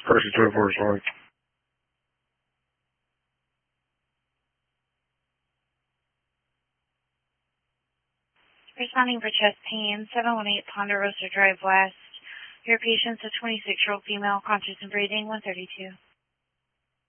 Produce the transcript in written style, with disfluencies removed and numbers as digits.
Person 24 is fine. Responding for chest pain, 718 Ponderosa Drive West. Your patient's a 26-year-old female, conscious and breathing, 132.